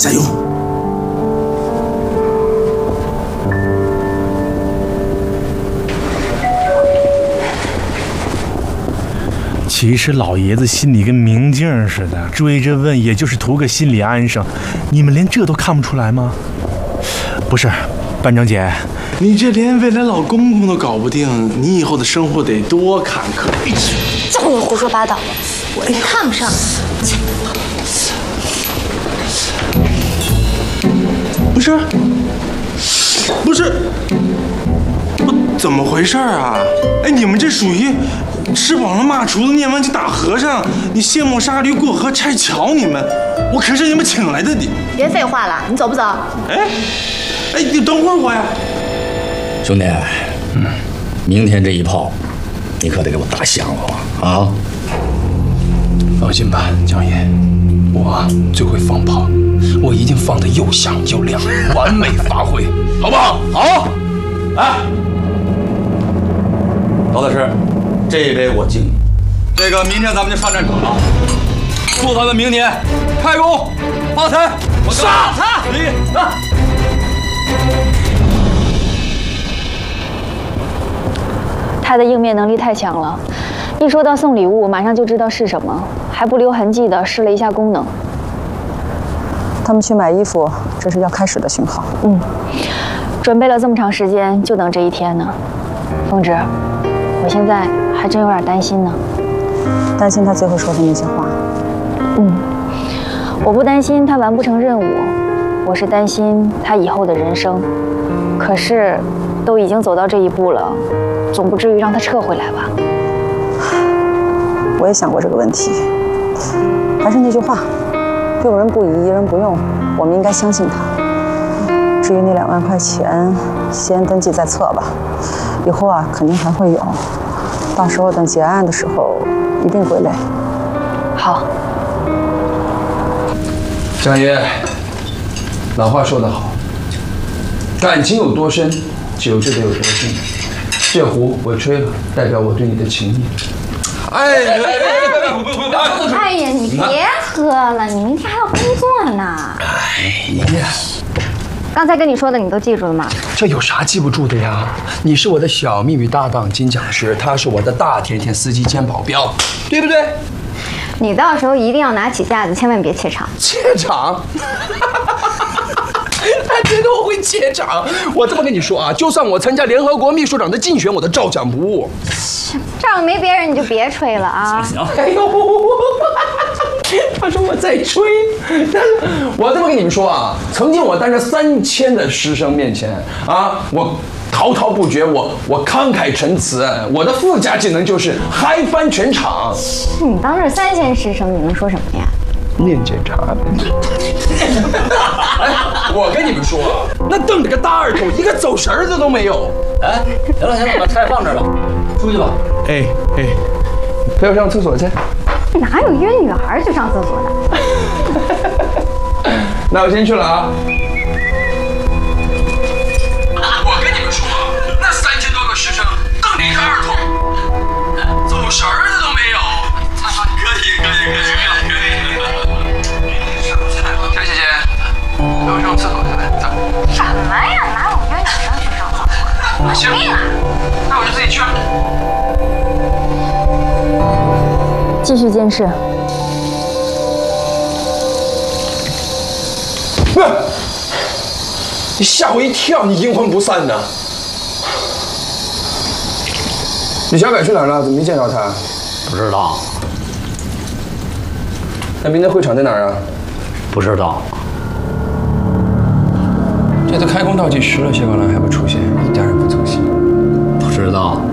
加油！ 其实老爷子心里跟明镜似的，追着问也就是图个心理安生，你们连这都看不出来吗？不是，班长姐， 你这连未来老公公都搞不定，你以后的生活得多坎坷！ 就你胡说八道，我看不上。 不是，怎么回事啊？哎，你们这属于吃饱了骂厨子，念完经打和尚，你卸磨杀驴过河拆桥，你们，我可是你们请来的你。 别废话了，你走不走？ 哎，你等会儿我呀。 兄弟，明天这一炮，你可得给我打响了啊！ 放心吧，江爷，我最会放炮，我一定放得又响又亮，完美发挥，好不好？好， 来，陶大师，这一杯我敬你。这个明天咱们就上战场了，祝咱们明年开工发财！发财！啊！ 他的应变能力太强了，一说到送礼物，马上就知道是什么，还不留痕迹地试了一下功能。 他们去买衣服，这是要开始的讯号。 准备了这么长时间，就等这一天呢。凤芝，我现在还真有点担心呢。 担心他最后说的那些话。 我不担心他完不成任务，我是担心他以后的人生。可是，都已经走到这一步了，总不至于让他撤回来吧？ 我也想过这个问题，还是那句话，用人不疑，疑人不用。我们应该相信他。至于那2万块钱，先登记再测吧。以后啊，肯定还会有。到时候等结案的时候，一定归类。 好。 江爷，老话说得好，感情有多深，酒就得有多深。这壶我吹了，代表我对你的情谊。 哎呀，你别喝了，你明天还要工作呢。 哎呀， 刚才跟你说的，你都记住了吗？ 这有啥记不住的呀？你是我的小秘密搭档金讲师，他是我的大甜甜司机兼保镖，对不对？ 你到时候一定要拿起架子，千万别怯场。 怯场？他觉得我会怯场？我这么跟你说啊，就算我参加联合国秘书长的竞选，我都照讲不误。 这儿没别人，你就别吹了啊！ 行， 哎呦，他说我在吹，但是我这么跟你们说啊，曾经我当着3000的师生面前啊，我滔滔不绝，我慷慨陈词，我的附加技能就是嗨翻全场。 你当着3000师生，你能说什么呀？ 念检查。哎，我跟你们说，那瞪着个大耳朵，一个走神儿的都没有。 哎，行了，把菜放这儿吧，出去吧。 哎， 陪我上厕所去。 哪有约女孩去上厕所的？ 那我先去了啊。我跟你们说，那3000多个师生瞪着一个二筒，走神儿的都没有。可以。小姐姐，陪我上厕所去，走。 什么呀？哪有约女生去上厕所的？ 行，那我就自己去。 继续监视。 你吓我一跳，你阴魂不散的。李小柏去哪儿了？怎么没见着他？ 不知道， 那明天会场在哪儿啊？ 不知道。 这都开工倒计时了，谢光良还不出现，一点也不走心。 不知道。